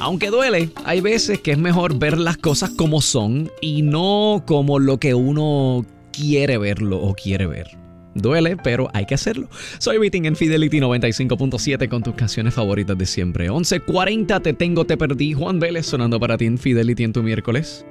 Aunque duele, hay veces que es mejor ver las cosas como son y no como lo que uno quiere verlo o quiere ver. Duele, pero hay que hacerlo. Soy Vitín en Fidelity 95.7 con tus canciones favoritas de siempre. 11:40 Te Tengo, Te Perdí. Juan Vélez sonando para ti en Fidelity en tu miércoles.